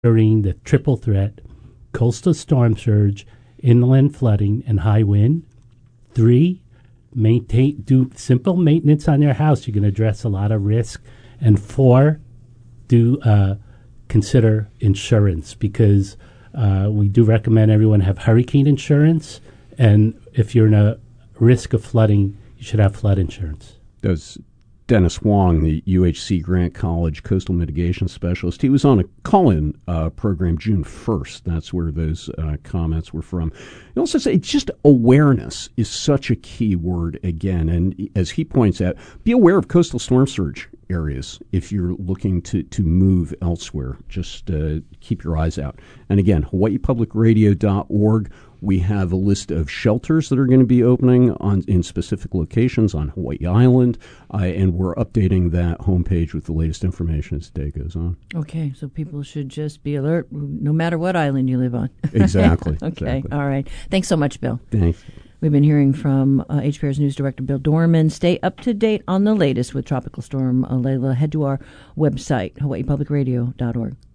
during the triple threat: coastal storm surge, inland flooding, and high wind. 3, do simple maintenance on your house. You can address a lot of risk. And 4, consider insurance, because we do recommend everyone have hurricane insurance. And if you're in a risk of flooding, you should have flood insurance. Does Dennis Wong, the UHC Grant College Coastal Mitigation Specialist. He was on a call-in program June 1st. That's where those comments were from. He also said it's just awareness is such a key word again. And as he points out, be aware of coastal storm surge areas if you're looking to move elsewhere. Just keep your eyes out. And again, HawaiiPublicRadio.org. We have a list of shelters that are going to be opening in specific locations on Hawaii Island, and we're updating that homepage with the latest information as the day goes on. Okay, so people should just be alert no matter what island you live on. Exactly. Okay, exactly. All right. Thanks so much, Bill. Thanks. We've been hearing from HPR's News Director Bill Dorman. Stay up to date on the latest with Tropical Storm Layla. Head to our website, HawaiiPublicRadio.org.